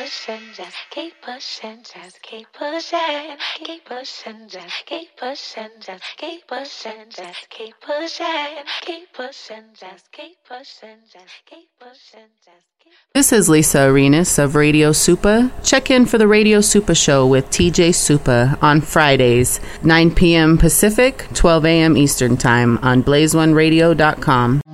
pushing, just keep pushing, just keep pushing, keep pushing, just keep pushing, just keep pushing, just keep pushing, keep pushing, just keep pushing, just keep pushing, just keep. This is Lisa Arenas of Radio Supa. Check in for the Radio Supa Show with TJ Supa on Fridays, 9 p.m. Pacific, 12 a.m. Eastern Time on blaze1radio.com.